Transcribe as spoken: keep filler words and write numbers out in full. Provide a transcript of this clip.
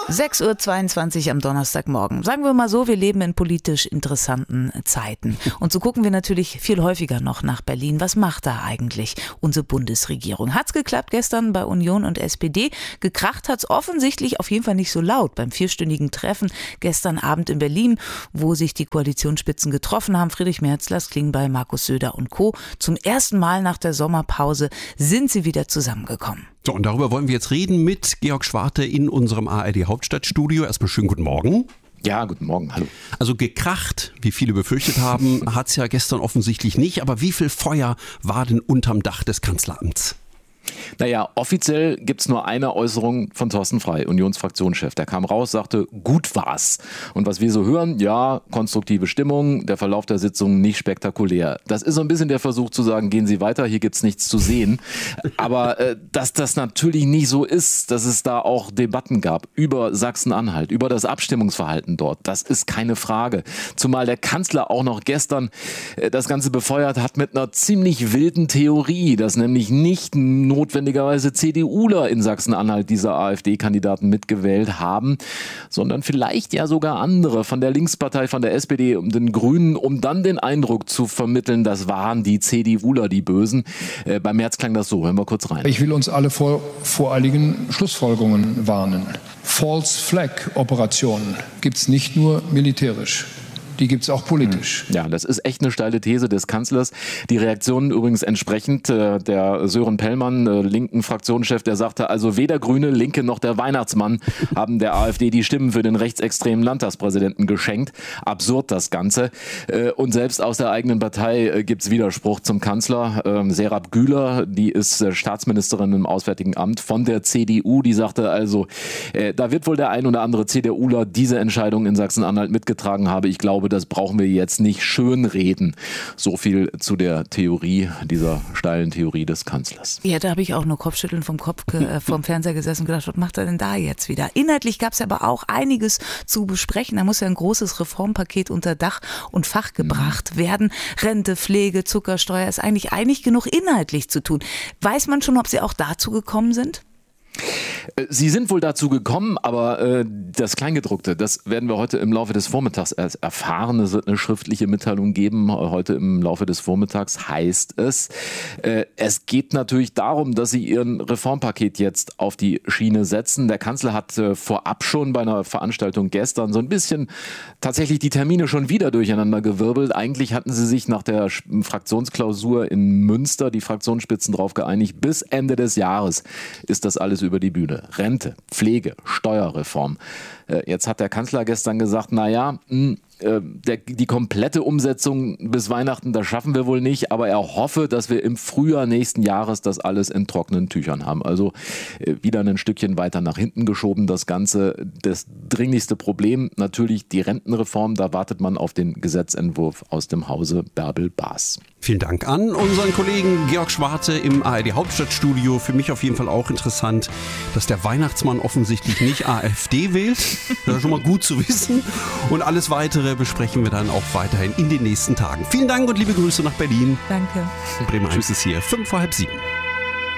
sechs Uhr zweiundzwanzig am Donnerstagmorgen. Sagen wir mal so, wir leben in politisch interessanten Zeiten. Und so gucken wir natürlich viel häufiger noch nach Berlin. Was macht da eigentlich unsere Bundesregierung? Hat's geklappt gestern bei Union und S P D? Gekracht hat's offensichtlich auf jeden Fall nicht so laut beim vierstündigen Treffen gestern Abend in Berlin, wo sich die Koalitionsspitzen getroffen haben. Friedrich Merz, Lars Klingbeil, Markus Söder und Co. Zum ersten Mal nach der Sommerpause sind sie wieder zusammengekommen. So, und darüber wollen wir jetzt reden mit Georg Schwarte in unserem A R D Hauptstadtstudio. Erstmal schönen guten Morgen. Ja, guten Morgen, hallo. Also gekracht, wie viele befürchtet haben, hat es ja gestern offensichtlich nicht. Aber wie viel Feuer war denn unterm Dach des Kanzleramts? Naja, offiziell gibt es nur eine Äußerung von Thorsten Frey, Unionsfraktionschef. Der kam raus, sagte, gut war's. Und was wir so hören, ja, konstruktive Stimmung, der Verlauf der Sitzung nicht spektakulär. Das ist so ein bisschen der Versuch zu sagen, gehen Sie weiter, hier gibt's nichts zu sehen. Aber äh, dass das natürlich nicht so ist, dass es da auch Debatten gab über Sachsen-Anhalt, über das Abstimmungsverhalten dort, das ist keine Frage. Zumal der Kanzler auch noch gestern äh, das Ganze befeuert hat mit einer ziemlich wilden Theorie, dass nämlich nicht nur notwendigerweise CDUler in Sachsen-Anhalt diese AfD-Kandidaten mitgewählt haben, sondern vielleicht ja sogar andere von der Linkspartei, von der S P D und den Grünen, um dann den Eindruck zu vermitteln, das waren die CDUler, die Bösen. Äh, bei Merz klang das so, hören wir kurz rein. Ich will uns alle vor voreiligen Schlussfolgerungen warnen. False Flag Operationen gibt es nicht nur militärisch. Die gibt es auch politisch. Ja, das ist echt eine steile These des Kanzlers. Die Reaktionen übrigens entsprechend. Äh, der Sören Pellmann, äh, linken Fraktionschef, der sagte, also weder Grüne, Linke noch der Weihnachtsmann haben der AfD die Stimmen für den rechtsextremen Landtagspräsidenten geschenkt. Absurd das Ganze. Äh, und selbst aus der eigenen Partei äh, gibt es Widerspruch zum Kanzler. Äh, Serap Güler, die ist äh, Staatsministerin im Auswärtigen Amt von der C D U, die sagte also, äh, da wird wohl der ein oder andere CDUler diese Entscheidung in Sachsen-Anhalt mitgetragen haben. Ich glaube, das brauchen wir jetzt nicht schönreden. So viel zu der Theorie, dieser steilen Theorie des Kanzlers. Ja, da habe ich auch nur Kopfschütteln vom Kopf äh, vom Fernseher gesessen und gedacht, was macht er denn da jetzt wieder? Inhaltlich gab es aber auch einiges zu besprechen. Da muss ja ein großes Reformpaket unter Dach und Fach gebracht werden. Rente, Pflege, Zuckersteuer, ist eigentlich eigentlich genug inhaltlich zu tun. Weiß man schon, ob sie auch dazu gekommen sind? Sie sind wohl dazu gekommen, aber äh, das Kleingedruckte, das werden wir heute im Laufe des Vormittags erst erfahren. Es wird eine schriftliche Mitteilung geben. Heute im Laufe des Vormittags heißt es, äh, es geht natürlich darum, dass sie ihren Reformpaket jetzt auf die Schiene setzen. Der Kanzler hat äh, vorab schon bei einer Veranstaltung gestern so ein bisschen tatsächlich die Termine schon wieder durcheinander gewirbelt. Eigentlich hatten sie sich nach der Fraktionsklausur in Münster, die Fraktionsspitzen, darauf geeinigt, bis Ende des Jahres ist das alles über die Bühne. Rente, Pflege, Steuerreform. Jetzt hat der Kanzler gestern gesagt, naja, der, die komplette Umsetzung bis Weihnachten, das schaffen wir wohl nicht, aber er hoffe, dass wir im Frühjahr nächsten Jahres das alles in trockenen Tüchern haben. Also wieder ein Stückchen weiter nach hinten geschoben das Ganze. Das dringlichste Problem natürlich die Rentenreform, da wartet man auf den Gesetzentwurf aus dem Hause Bärbel-Baas. Vielen Dank an unseren Kollegen Georg Schwarte im A R D Hauptstadtstudio. Für mich auf jeden Fall auch interessant, dass der Weihnachtsmann offensichtlich nicht AfD wählt. Das ist schon mal gut zu wissen. Und alles Weitere besprechen wir dann auch weiterhin in den nächsten Tagen. Vielen Dank und liebe Grüße nach Berlin. Danke. Bremen eins ist hier, fünf vor halb sieben.